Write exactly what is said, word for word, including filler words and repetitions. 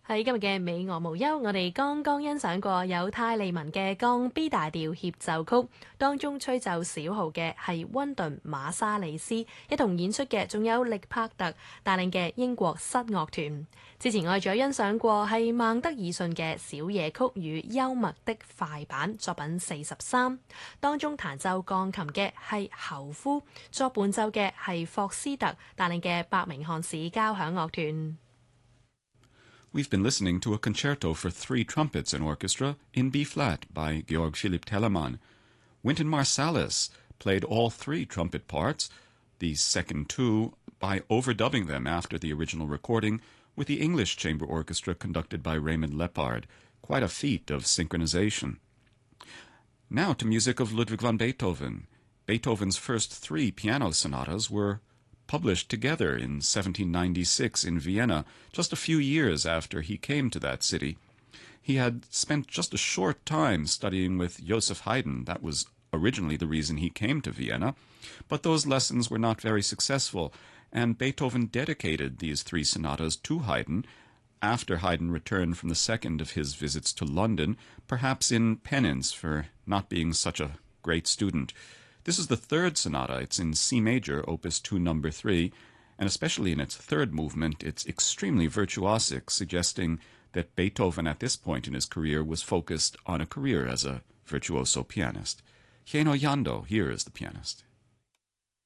喺今日嘅美樂無憂，我哋剛剛欣賞過有泰利文嘅降 B 大調協奏曲，當中吹奏小號嘅係溫頓馬沙里斯，一同演出嘅仲有力帕特帶領嘅英國室樂團。之前我哋仲有欣賞過係孟德爾遜嘅小夜曲與幽默的快板作品四十三，當中彈奏鋼琴嘅係侯夫，作伴奏嘅係霍斯特帶領嘅伯明翰市交響樂團。 We've been listening to a concerto for three trumpets and orchestra in B-flat by Georg Philipp Telemann. Wynton Marsalis played all three trumpet parts, the second two by overdubbing them after the original recording, with the English chamber orchestra conducted by Raymond Lepard. Quite a feat of synchronization. Now to music of Ludwig van Beethoven. Beethoven's first three piano sonatas were published together in seventeen ninety-six in Vienna, just a few years after he came to that city. He had spent just a short time studying with Joseph Haydn. That was originally the reason he came to Vienna, but those lessons were not very successful, and Beethoven dedicated these three sonatas to Haydn after Haydn returned from the second of his visits to London, perhaps in penance for not being such a great student. This is the third sonata. It's in C major, opus two, number three, and especially in its third movement, it's extremely virtuosic, suggesting that Beethoven at this point in his career was focused on a career as a virtuoso pianist. Heno Yando, here is the pianist.